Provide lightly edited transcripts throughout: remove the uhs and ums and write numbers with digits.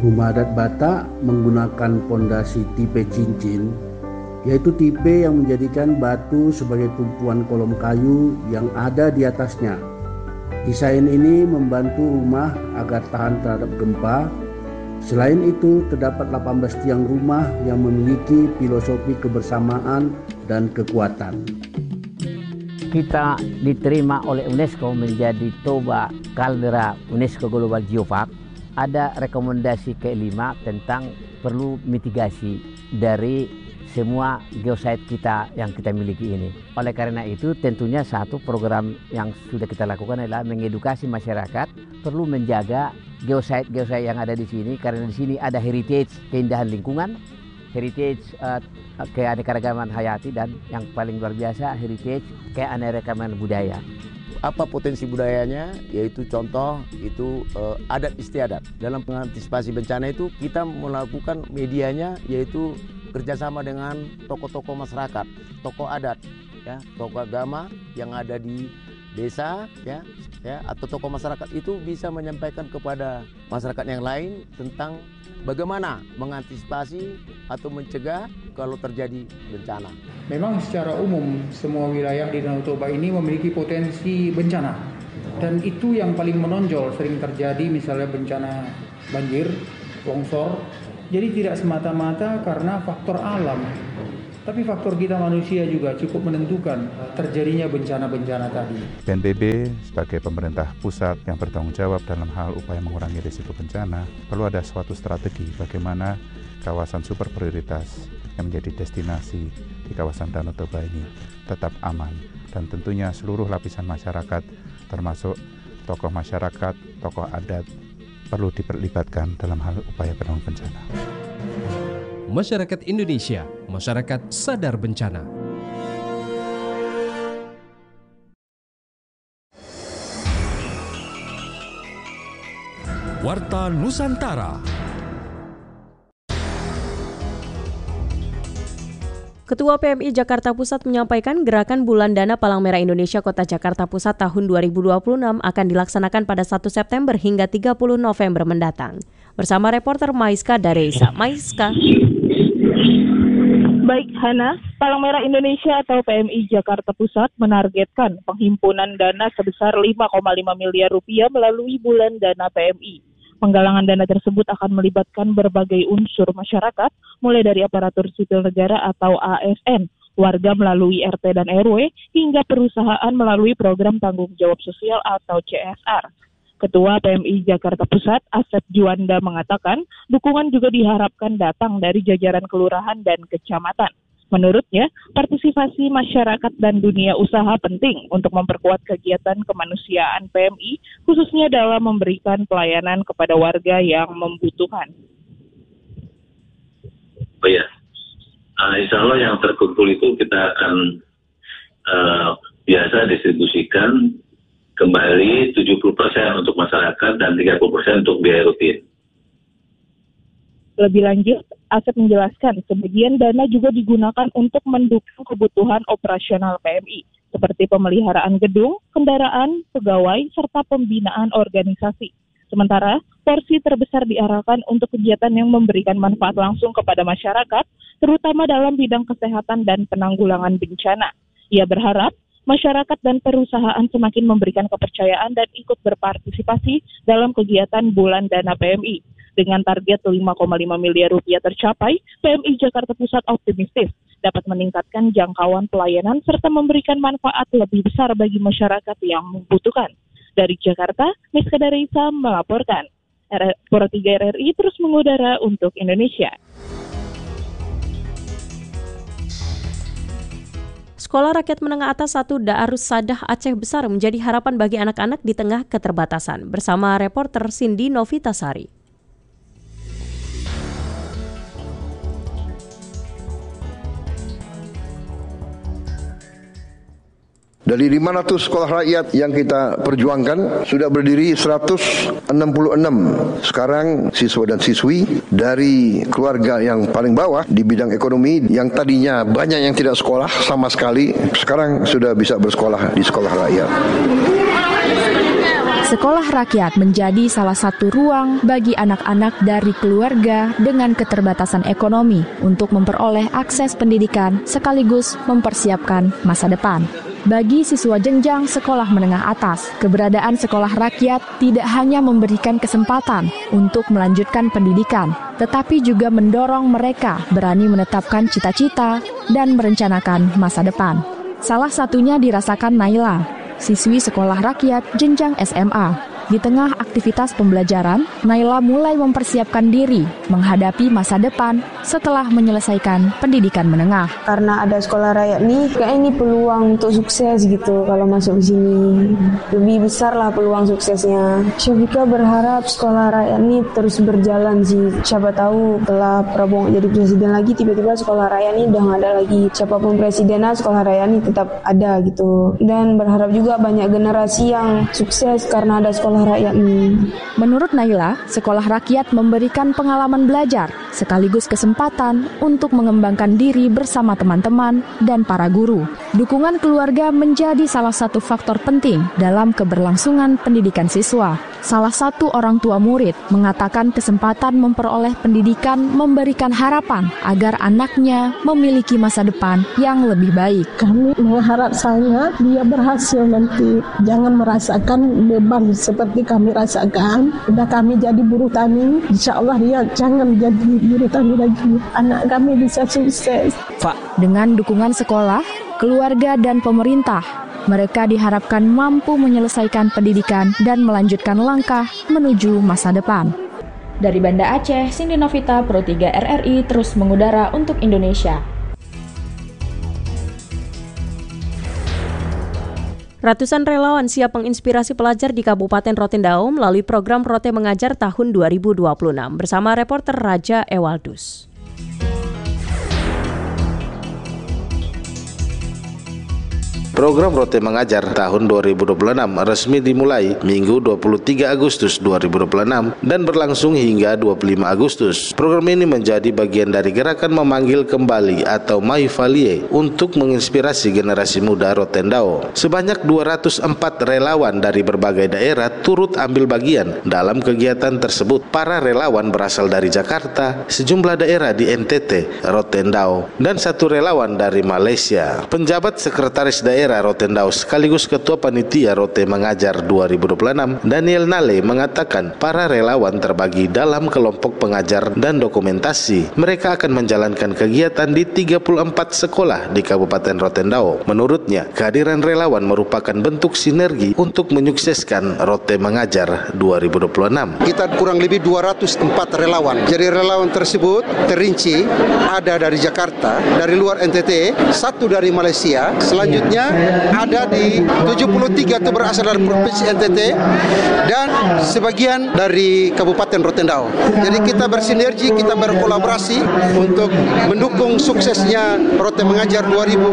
Rumah adat Batak menggunakan pondasi tipe cincin, yaitu tipe yang menjadikan batu sebagai tumpuan kolom kayu yang ada di atasnya. Desain ini membantu rumah agar tahan terhadap gempa. Selain itu, terdapat 18 tiang rumah yang memiliki filosofi kebersamaan dan kekuatan. Kita diterima oleh UNESCO menjadi Toba Caldera UNESCO Global Geopark. Ada rekomendasi kelima tentang perlu mitigasi dari semua geosite kita yang kita miliki ini. Oleh karena itu tentunya satu program yang sudah kita lakukan adalah mengedukasi masyarakat perlu menjaga geosite yang ada di sini, karena di sini ada heritage keindahan lingkungan, heritage keanekaragaman hayati, dan yang paling luar biasa heritage keanekaragaman budaya. Apa potensi budayanya? Yaitu contoh itu adat istiadat. Dalam mengantisipasi bencana itu kita melakukan medianya yaitu kerjasama dengan tokoh-tokoh masyarakat, tokoh adat, ya, tokoh agama yang ada di desa, ya, atau tokoh masyarakat itu bisa menyampaikan kepada masyarakat yang lain tentang bagaimana mengantisipasi atau mencegah kalau terjadi bencana. Memang secara umum semua wilayah di Danau Toba ini memiliki potensi bencana, dan itu yang paling menonjol sering terjadi, misalnya bencana banjir, longsor. Jadi tidak semata-mata karena faktor alam, tapi faktor kita manusia juga cukup menentukan terjadinya bencana-bencana tadi. BNPB sebagai pemerintah pusat yang bertanggung jawab dalam hal upaya mengurangi risiko bencana, perlu ada suatu strategi bagaimana kawasan super prioritas yang menjadi destinasi di kawasan Danau Toba ini tetap aman, dan tentunya seluruh lapisan masyarakat termasuk tokoh masyarakat, tokoh adat perlu diperlibatkan dalam hal upaya penanggulangan bencana. Masyarakat Indonesia, masyarakat sadar bencana. Warta Nusantara. Ketua PMI Jakarta Pusat menyampaikan gerakan Bulan Dana Palang Merah Indonesia Kota Jakarta Pusat tahun 2026 akan dilaksanakan pada 1 September hingga 30 November mendatang. Bersama reporter Maiska Daresa. Maiska. Baik, Hana, Palang Merah Indonesia atau PMI Jakarta Pusat menargetkan penghimpunan dana sebesar 5,5 miliar rupiah melalui Bulan Dana PMI. Penggalangan dana tersebut akan melibatkan berbagai unsur masyarakat, mulai dari aparatur sipil negara atau ASN, warga melalui RT dan RW, hingga perusahaan melalui program tanggung jawab sosial atau CSR. Ketua PMI Jakarta Pusat, Asep Juanda, mengatakan dukungan juga diharapkan datang dari jajaran kelurahan dan kecamatan. Menurutnya, partisipasi masyarakat dan dunia usaha penting untuk memperkuat kegiatan kemanusiaan PMI, khususnya dalam memberikan pelayanan kepada warga yang membutuhkan. Oh ya, insya Allah yang terkumpul itu kita akan biasa distribusikan kembali 70% untuk masyarakat dan 30% untuk biaya rutin. Lebih lanjut, Asep menjelaskan sebagian dana juga digunakan untuk mendukung kebutuhan operasional PMI, seperti pemeliharaan gedung, kendaraan, pegawai, serta pembinaan organisasi. Sementara, porsi terbesar diarahkan untuk kegiatan yang memberikan manfaat langsung kepada masyarakat, terutama dalam bidang kesehatan dan penanggulangan bencana. Ia berharap masyarakat dan perusahaan semakin memberikan kepercayaan dan ikut berpartisipasi dalam kegiatan Bulan Dana PMI. Dengan target 5,5 miliar rupiah tercapai, PMI Jakarta Pusat optimistis dapat meningkatkan jangkauan pelayanan serta memberikan manfaat lebih besar bagi masyarakat yang membutuhkan. Dari Jakarta, Maiska Daresa melaporkan. Pro 3 RRI terus mengudara untuk Indonesia. Sekolah Rakyat Menengah Atas 1 Darus Sadah Aceh Besar menjadi harapan bagi anak-anak di tengah keterbatasan. Bersama reporter Cindy Novitasari. Dari 500 sekolah rakyat yang kita perjuangkan, sudah berdiri 166. Sekarang siswa dan siswi dari keluarga yang paling bawah di bidang ekonomi, yang tadinya banyak yang tidak sekolah sama sekali, sekarang sudah bisa bersekolah di sekolah rakyat. Sekolah rakyat menjadi salah satu ruang bagi anak-anak dari keluarga dengan keterbatasan ekonomi untuk memperoleh akses pendidikan sekaligus mempersiapkan masa depan. Bagi siswa jenjang sekolah menengah atas, keberadaan sekolah rakyat tidak hanya memberikan kesempatan untuk melanjutkan pendidikan, tetapi juga mendorong mereka berani menetapkan cita-cita dan merencanakan masa depan. Salah satunya dirasakan Naila, siswi sekolah rakyat jenjang SMA. Di tengah aktivitas pembelajaran, Naila mulai mempersiapkan diri menghadapi masa depan setelah menyelesaikan pendidikan menengah. Karena ada sekolah rakyat nih, kayaknya ini peluang untuk sukses gitu kalau masuk ke sini. Lebih besar lah peluang suksesnya. Syafika berharap sekolah rakyat ini terus berjalan sih. Siapa tahu setelah Prabowo jadi presiden lagi, tiba-tiba sekolah rakyat ini udah nggak ada lagi. Siapapun presidennya, sekolah rakyat ini tetap ada gitu. Dan berharap juga banyak generasi yang sukses karena ada sekolah rakyat ini. Menurut Naila, sekolah rakyat memberikan pengalaman belajar sekaligus kesempatan untuk mengembangkan diri bersama teman-teman dan para guru. Dukungan keluarga menjadi salah satu faktor penting dalam keberlangsungan pendidikan siswa. Salah satu orang tua murid mengatakan kesempatan memperoleh pendidikan memberikan harapan agar anaknya memiliki masa depan yang lebih baik. Kami mengharap sangat dia berhasil nanti. Jangan merasakan beban seperti kami rasakan. Sudah kami jadi buruh tani, insya Allah dia jangan jadi buruh tani lagi. Anak kami bisa sukses. Dengan dukungan sekolah, keluarga dan pemerintah, mereka diharapkan mampu menyelesaikan pendidikan dan melanjutkan langkah menuju masa depan. Dari Banda Aceh, Cindy Novita, Pro 3 RRI terus mengudara untuk Indonesia. Ratusan relawan siap menginspirasi pelajar di Kabupaten Rotendao melalui program Rote Mengajar tahun 2026 bersama reporter Raja Ewaldus. Program Rote Mengajar tahun 2026 resmi dimulai Minggu 23 Agustus 2026 dan berlangsung hingga 25 Agustus. Program ini menjadi bagian dari gerakan memanggil kembali atau Maivalie untuk menginspirasi generasi muda Rotendao. Sebanyak 204 relawan dari berbagai daerah turut ambil bagian dalam kegiatan tersebut. Para relawan berasal dari Jakarta, sejumlah daerah di NTT, Rotendao, dan satu relawan dari Malaysia. Penjabat Sekretaris Daerah Rotendao sekaligus Ketua Panitia Rote Mengajar 2026, Daniel Nale, mengatakan para relawan terbagi dalam kelompok pengajar dan dokumentasi. Mereka akan menjalankan kegiatan di 34 sekolah di Kabupaten Rotendao. Menurutnya, kehadiran relawan merupakan bentuk sinergi untuk menyukseskan Rote Mengajar 2026. Kita kurang lebih 204 relawan. Jadi relawan tersebut terinci ada dari Jakarta, dari luar NTT, satu dari Malaysia, selanjutnya ada di 73 itu berasal dari Provinsi NTT dan sebagian dari Kabupaten Rotendao. Jadi kita bersinergi, kita berkolaborasi untuk mendukung suksesnya Rote Mengajar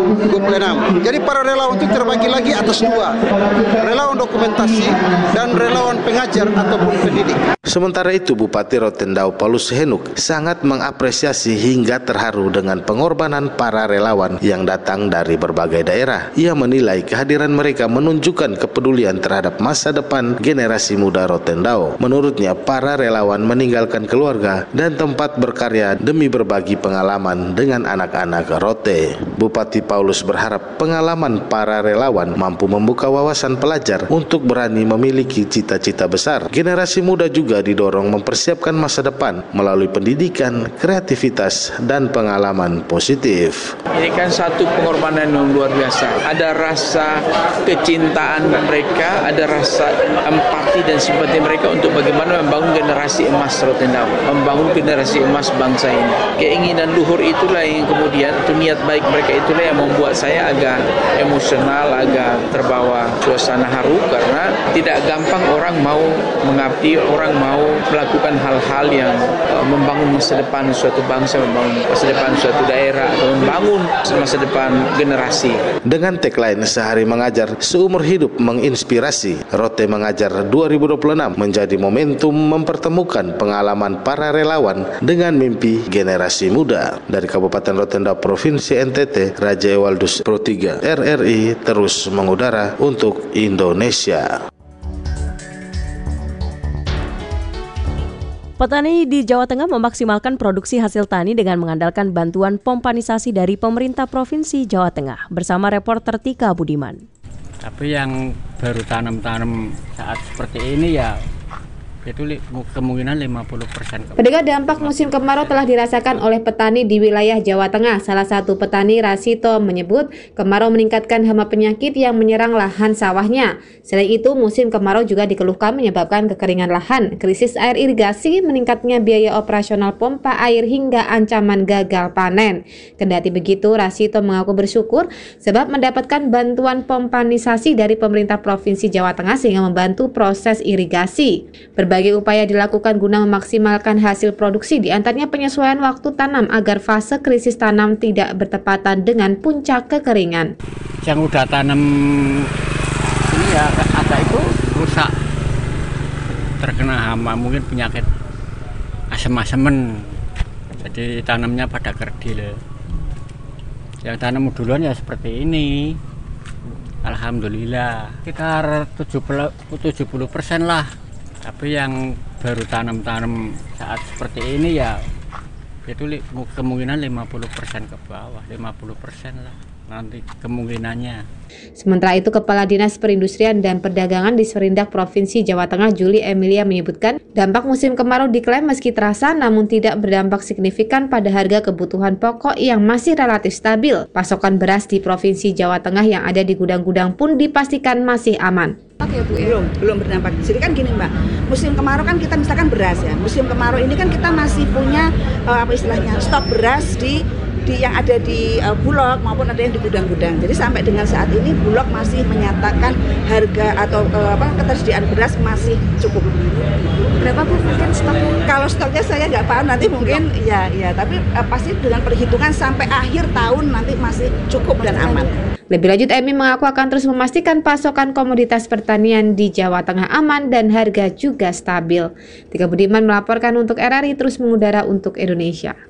2026. Jadi para relawan itu terbagi lagi atas dua, relawan dokumentasi dan relawan pengajar ataupun pendidik. Sementara itu, Bupati Rotendao Paulus Henuk sangat mengapresiasi hingga terharu dengan pengorbanan para relawan yang datang dari berbagai daerah. Ia menilai kehadiran mereka menunjukkan kepedulian terhadap masa depan generasi muda Rotendao. Menurutnya, para relawan meninggalkan keluarga dan tempat berkarya demi berbagi pengalaman dengan anak-anak Rote. Bupati Paulus berharap pengalaman para relawan mampu membuka wawasan pelajar untuk berani memiliki cita-cita besar. Generasi muda juga didorong mempersiapkan masa depan melalui pendidikan, kreativitas, dan pengalaman positif. Ini kan satu pengorbanan yang luar biasa. Ada rasa kecintaan mereka, ada rasa empati dan simpati mereka untuk bagaimana membangun generasi emas Rotendao, membangun generasi emas bangsa ini. Keinginan luhur itulah yang kemudian, itu niat baik mereka itulah yang membuat saya agak emosional, agak terbawa suasana haru karena tidak gampang orang mau mengabdi, orang mau melakukan hal-hal yang membangun masa depan suatu bangsa, membangun masa depan suatu daerah, atau membangun masa depan generasi. Dengan tagline Sehari Mengajar, Seumur Hidup Menginspirasi, Rote Mengajar 2026 menjadi momentum mempertemukan pengalaman para relawan dengan mimpi generasi muda. Dari Kabupaten Rotendao, Provinsi NTT, Raja Ewaldus, Pro 3 RRI terus mengudara untuk Indonesia. Petani di Jawa Tengah memaksimalkan produksi hasil tani dengan mengandalkan bantuan pompanisasi dari pemerintah Provinsi Jawa Tengah. Bersama reporter Tika Budiman. Tapi yang baru tanam-tanam saat seperti ini ya itu kemungkinan 50%. Pedega dampak musim kemarau telah dirasakan oleh petani di wilayah Jawa Tengah. Salah satu petani, Rasito, menyebut kemarau meningkatkan hama penyakit yang menyerang lahan sawahnya. Selain itu, musim kemarau juga dikeluhkan menyebabkan kekeringan lahan, krisis air irigasi, meningkatnya biaya operasional pompa air hingga ancaman gagal panen. Kendati begitu, Rasito mengaku bersyukur sebab mendapatkan bantuan pompanisasi dari pemerintah Provinsi Jawa Tengah sehingga membantu proses irigasi. Berbagai upaya dilakukan guna memaksimalkan hasil produksi, diantaranya penyesuaian waktu tanam agar fase krisis tanam tidak bertepatan dengan puncak kekeringan. Yang udah tanam ini ya ada itu rusak, terkena hama, mungkin penyakit asem-asemen, jadi tanamnya pada kerdil. Yang tanam duluan ya seperti ini, alhamdulillah sekitar 70% lah. Tapi yang baru tanam-tanam saat seperti ini ya itu kemungkinan 50% ke bawah, 50% lah nanti kemungkinannya. Sementara itu, Kepala Dinas Perindustrian dan Perdagangan di Serindak Provinsi Jawa Tengah, Juli Emilia, menyebutkan dampak musim kemarau diklaim meski terasa namun tidak berdampak signifikan pada harga kebutuhan pokok yang masih relatif stabil. Pasokan beras di Provinsi Jawa Tengah yang ada di gudang-gudang pun dipastikan masih aman. Oke Bu, belum berdampak. Jadi kan gini Mbak, musim kemarau kan kita misalkan beras ya. Musim kemarau ini kan kita masih punya stok beras di yang ada di Bulog maupun ada yang di gudang-gudang. Jadi sampai dengan saat ini Bulog masih menyatakan harga atau ketersediaan beras masih cukup. Berapa Bu mungkin stoknya? Kalau stoknya saya nggak paham, nanti mungkin ya tapi pasti dengan perhitungan sampai akhir tahun nanti masih cukup dan aman. Lebih lanjut, Emi mengaku akan terus memastikan pasokan komoditas pertanian di Jawa Tengah aman dan harga juga stabil. Tika Budiman melaporkan untuk RRI Terus Mengudara untuk Indonesia.